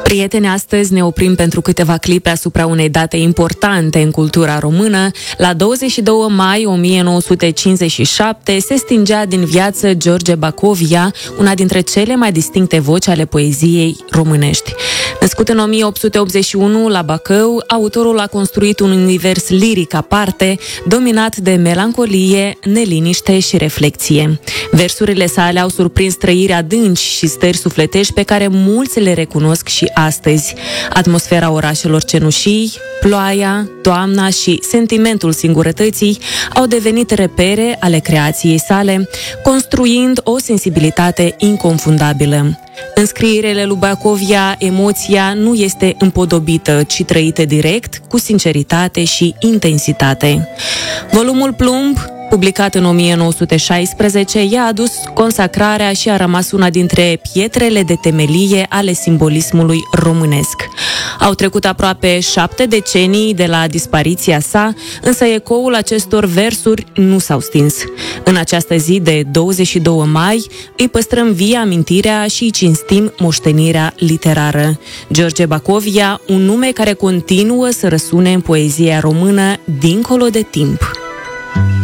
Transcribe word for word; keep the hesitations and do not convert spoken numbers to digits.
Prieteni, astăzi ne oprim pentru câteva clipe asupra unei date importante în cultura română. La douăzeci și doi mai o mie nouă sute cincizeci și șapte se stingea din viață George Bacovia, una dintre cele mai distincte voci ale poeziei românești. Născut în o mie opt sute optzeci și unu la Bacău, autorul a construit un univers liric aparte, dominat de melancolie, neliniște și reflexie. Versurile sale au surprins trăiri adânci și stări sufletești pe care mulți le recunosc și astăzi. Atmosfera orașelor cenușii, ploaia, toamna și sentimentul singurătății au devenit repere ale creației sale, construind o sensibilitate inconfundabilă. În scrierile lui Bacovia, emoția nu este împodobită, ci trăită direct, cu sinceritate și intensitate. Volumul Plumb, publicat în o mie nouă sute șaisprezece, i-a adus consacrarea și a rămas una dintre pietrele de temelie ale simbolismului românesc. Au trecut aproape șapte decenii de la dispariția sa, însă ecoul acestor versuri nu s-au stins. În această zi de douăzeci și doi mai îi păstrăm vie amintirea și îi cinstim moștenirea literară. George Bacovia, un nume care continuă să răsune în poezia română dincolo de timp.